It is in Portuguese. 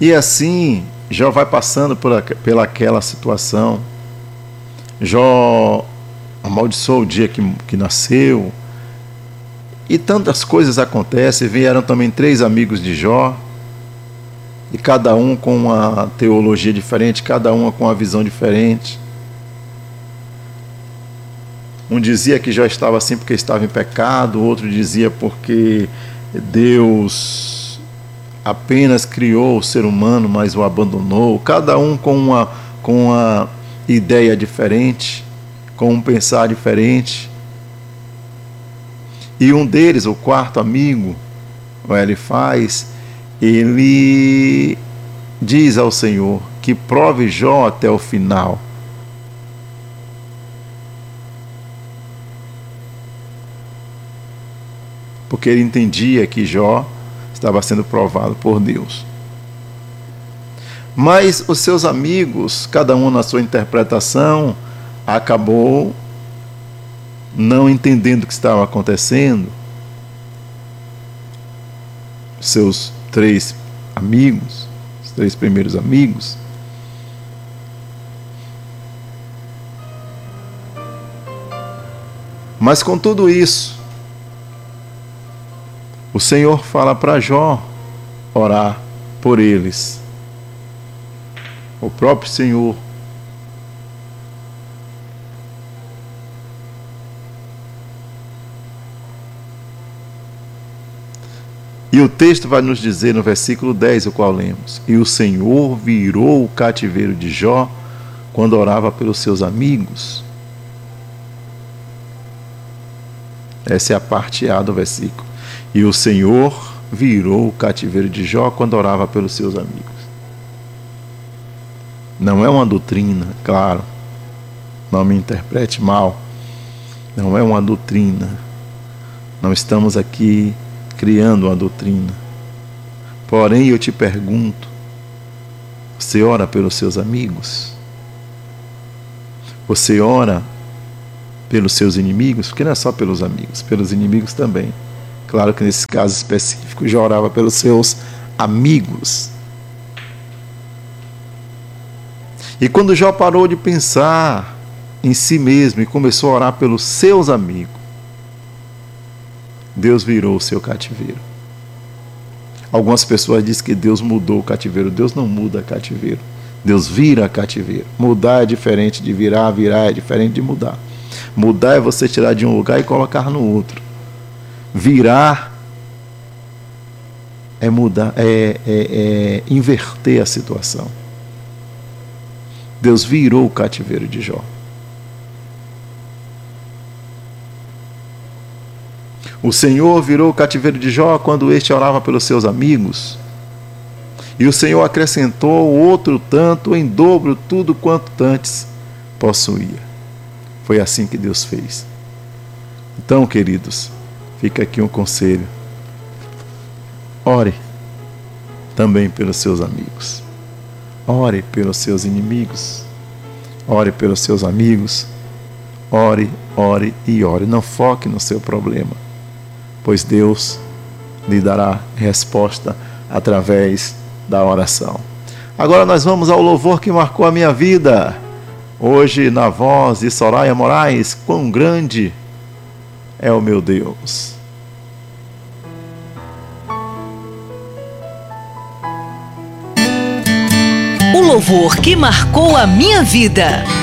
E assim, Jó vai passando pelaquela situação. Jó amaldiçoou o dia que nasceu. E tantas coisas acontecem. Vieram também 3 amigos de Jó. E cada um com uma teologia diferente, cada um com uma visão diferente. Um dizia que Jó estava assim porque estava em pecado, o outro dizia porque Deus apenas criou o ser humano, mas o abandonou. Cada um com uma ideia diferente, com um pensar diferente. E um deles, o 4º amigo, o Elifaz, ele diz ao Senhor que prove Jó até o final. Porque ele entendia que Jó estava sendo provado por Deus. Mas os seus amigos, cada um na sua interpretação, acabou não entendendo o que estava acontecendo. Seus 3 amigos, os 3 primeiros amigos, mas com tudo isso, o Senhor fala para Jó orar por eles. O próprio Senhor. E o texto vai nos dizer no versículo 10, o qual lemos: e o Senhor virou o cativeiro de Jó quando orava pelos seus amigos. Essa é a parte A do versículo. E o Senhor virou o cativeiro de Jó quando orava pelos seus amigos. Não é uma doutrina, claro. Não me interprete mal. Não é uma doutrina. Não estamos aqui criando uma doutrina. Porém, eu te pergunto: você ora pelos seus amigos? Você ora pelos seus inimigos? Porque não é só pelos amigos, pelos inimigos também. Claro que nesse caso específico, já orava pelos seus amigos. E quando Jó parou de pensar em si mesmo e começou a orar pelos seus amigos, Deus virou o seu cativeiro. Algumas pessoas dizem que Deus mudou o cativeiro. Deus não muda cativeiro. Deus vira cativeiro. Mudar é diferente de virar, virar é diferente de mudar. Mudar é você tirar de um lugar e colocar no outro. Virar é mudar, é inverter a situação. Deus virou o cativeiro de Jó. O Senhor virou o cativeiro de Jó quando este orava pelos seus amigos. E o Senhor acrescentou outro tanto em dobro tudo quanto antes possuía. Foi assim que Deus fez. Então, queridos, fica aqui um conselho. Ore também pelos seus amigos. Ore pelos seus inimigos. Ore pelos seus amigos. Ore, ore e ore. Não foque no seu problema, pois Deus lhe dará resposta através da oração. Agora nós vamos ao louvor que marcou a minha vida. Hoje, na voz de Soraya Moraes, quão grande é o meu Deus. O louvor que marcou a minha vida.